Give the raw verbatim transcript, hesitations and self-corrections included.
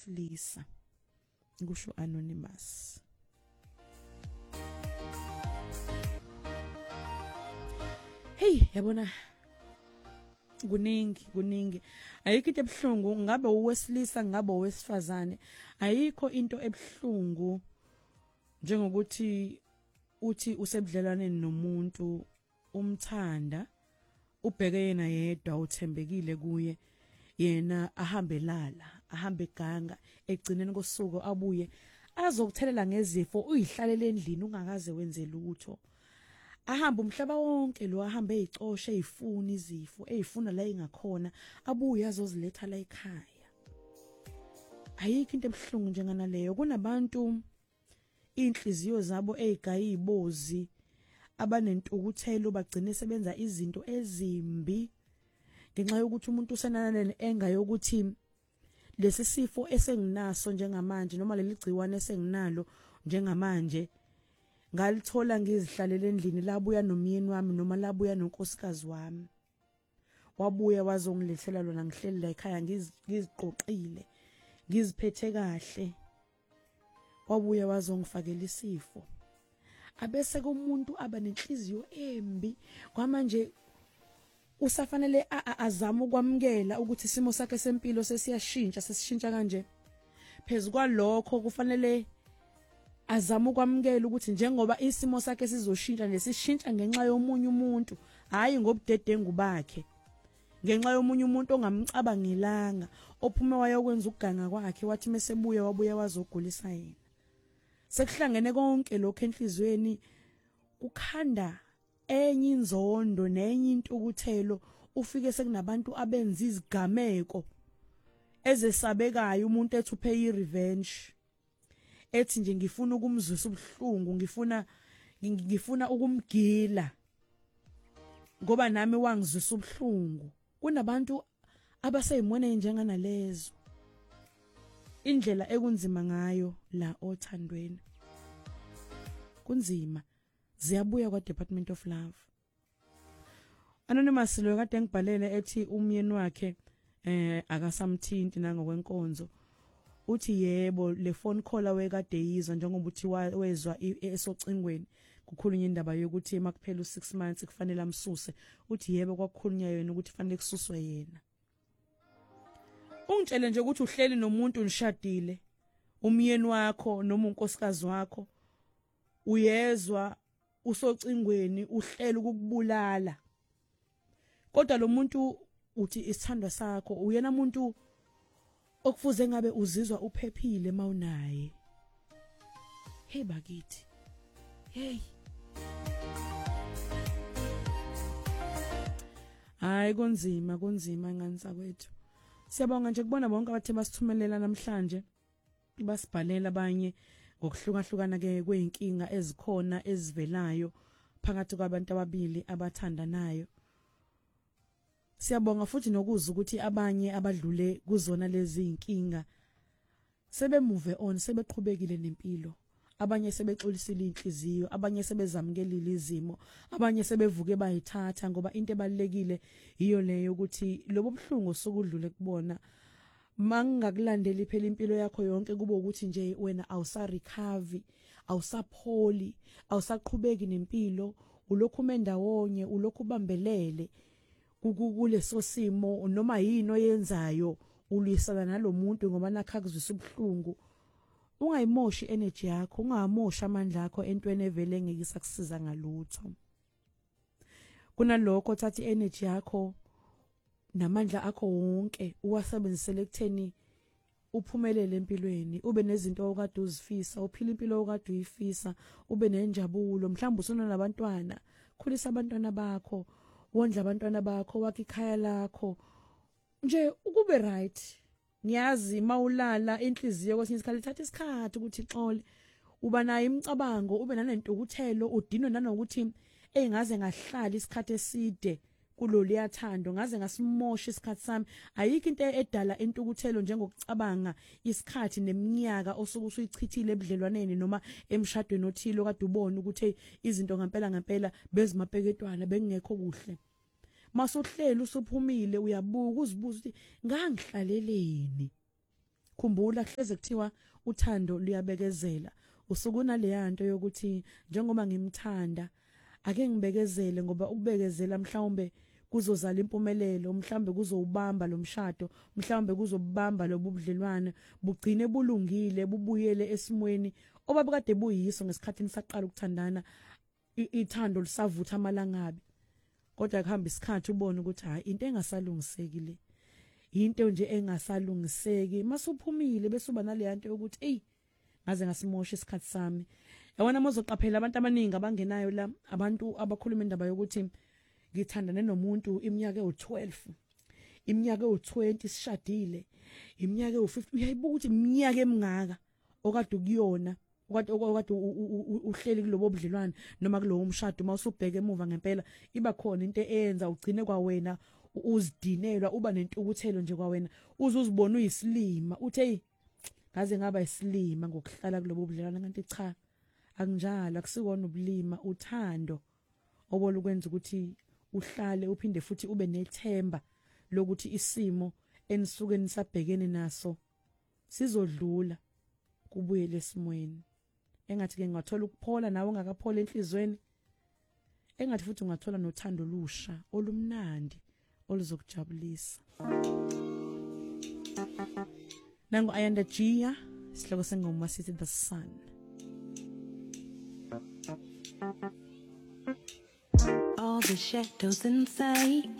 wesilisa kusho anonymous. Hey yabona kuningi kuningi ayikho into ebhlungu ngabe uwesilisa ngabe owesifazane ayikho into ebhlungu njengokuthi uthi usebudlelwaneni nomuntu umthanda ubheke yena yedwa uthembekile kuye yena ahambe lala ahambe ganga egcineni kosuku abuye azokuthelela ngezifo uyihlalele endlini ungakaze wenze lutho ahamba umhlaba wonke lo ahamba ezicoshe ezifuna izifo ezifuna la engakhona abuye azoziletha la ekhaya. Ayikho into ebhlungu njengana leyo. Kunabantu inhliziyo zabo ezigaya izibozi abanentukuthelo bagcine sebenza izinto ezimbi ngenxa yokuthi umuntu usenanane engayo ukuthi lesi sifo esenginaso njengamanje noma leli gciwane esenginalo njengamanje ngalithola ngizihlalele endlini labuya nomyeni wami noma labuya nonkosikazi wami wabuya wazongilethela lona ngihleli la ekhaya ngiziqoqile ngiziphethe kahle wabuya wazongifakela isifo abese kumuntu aba nenhliziyo embi kwamanje usafanele azama ukwamkela ukuthi isimo sakhe sempilo sesiyashintsha sesishintsha kanje phezulu kwalokho kufanele azama ukwamkela ukuthi njengoba isimo sakhe sizoshintsha nesishintsha ngenxa yomunye umuntu hayi ngobudedengu bakhe ngenxa yomunye umuntu ongamcabangilanga ophume wayokwenza ukuganga kwakhe wathi mesebuya wabuya wazogulisa yena sekuhlangene konke lokho enhlizweni kukhanda enye inzondo nenye intukuthelo ufike sekunabantu abenza izigameko ezesabekayo umuntu ethuphe i-revenge ethi nje ngifuna ukumzwisa ubuhlungu ngifuna ngifuna ukumgila ngoba nami wangizwisa ubuhlungu. Kunabantu abaseyimone njengana lezo indlela ekunzima ngayo la othandweni kunzima ziyabuya kwa Department of Love. Anonymous lo kade ngibhalele ethi umyeni wakhe eh akasamthinti nangokwenkonzo uthi yebo le phone call awekade yizwa njengoba uthi wezwa esocingweni kukhulunywa indaba yokuthi emakuphela u-six months kufanele amsuse uthi yebo kwakukhulunywa yena ukuthi kufanele kususwe yena. Ungitshele nje ukuthi uhleli nomuntu nishadile umyeni wakho noma unkosikazi wakho uyezwa usocingweni uhlela ukukubulala kodwa lo muntu uthi isithandwa sakho uyena umuntu okufuze ngabe uzizwa uphephile mawunaye. Hey bakithi hey hayi kunzima kunzima nganisa kwethu. Siyabonga nje kubona bonke abathe basithumelela namhlanje basibhalela abanye ngokuhlukahlukana ke kweinkinga ezikhona ezivelayo phakathi kwabantu ababili abathandanayo. Siyabonga futhi nokuzwa ukuthi abanye abadlule kuzona lezi inkinga sebe move on sebeqhubekile nempilo abanye sebexolisile inhliziyo abanye sebezamkelile izimo abanye sebevuke bayithatha ngoba into ebalekile iyo leyo ukuthi lobo buhlungu sokudlule kubona mangakulandeli phela impilo yakho yonke kube ukuthi nje wena awusa recover awusapholi awusaqhubeki nempilo ulokhu mendawonye ulokhu bambelele kuleso simo noma yini oyenzayo ulwisana nalomuntu ngoba nakha kuzwisa ubuhlungu. Ungayimoshi energy yakho ungamosha amandla akho entweni evele ngeke isakusiza ngalutho. Kunalokho thatha energy yakho namandla akho wonke uwasebenzisele ekutheni uphumelele empilweni ube nezinto okade uzifisa uphila impilo okade uyifisa ube nenjabulo mhlawumbe usona nabantwana khulisa abantwana bakho wondla abantwana bakho wakhe ikhaya lakho nje ukube right. Ngiyazi mawulala inhliziyo kwesinye isikhathi ithatha isikhathi ukuthi ixole uba nayo imicabango ube nanentukuthelo udinwe nanokuthi engaze ngahlala isikhathi eside kulolu yathando ngaze ngasimosha isikhathi sami. Ayikho into edala entukuthelo njengokucabanga isikhathi neminyaka osuku usuyichithile ebudlelwaneni noma emshadweni othile okade ubona ukuthi izinto ngempela ngempela bezimapeketwana bengekho kuhle. Masuhleli usuphumile uyabuka uzibuza ukuthi ngangihlaleleni khumbula hleze kuthiwa uthando liyabekezela. Usuku naleya nto yokuthi njengoba ngimthanda ake ngibekezele ngoba ukubekezela mhlawumbe kuzozala impumelelo, mhlawumbe kuzowubamba lo mshado, mhlawumbe kuzobamba lobu budlelwane bugcine bulungile bubuyele esimweni obabekade buyiso ngesikhathi nisaqala ukuthandana ithando lisavutha amalangabi. Kodwa kuhamba isikhathi ubone ukuthi hayi into engasalungiseki le. Into nje engasalungiseki masuphumile bese uba nale yanto yokuthi ey ngaze ngasimosha isikhathi sami. Yabona mozoqaphela abantu abaningi abangenayo la abantu abakhuluma indaba yokuthi ngithandane nomuntu iminyaka ewu-twelve, iminyaka ewu-twenty sishadile, iminyaka ewu-fifty, uyayibuka ukuthi iminyaka emingaka okade ukuyona okade okade uhleli kulobo budlelwane noma kulowo mshado mawusubheka emuva ngempela iba khona into eyenza ugcine kwawena uzidinelwa uba nentukuthelo nje kwawena uze uzibone uyisilima uthi hey ngaze ngaba isilima ngokuhlala kulobo budlelwane kanti cha akunjalo akusikona ubulima uthando obolukwenza ukuthi uhlale uphinde futhi ube nethemba lokuthi isimo enisuke nisabhekene naso sizodlula kubuye lesimweni. Engathi ke ngathola ukuphola nawe ungakaphola enhlizweni. Engathi futhi ungathola nothando lusha olumnandi oluzokujabulisa. Nangu Ayanda Gia sihloko sengoma sithi The Sun. All the shadows inside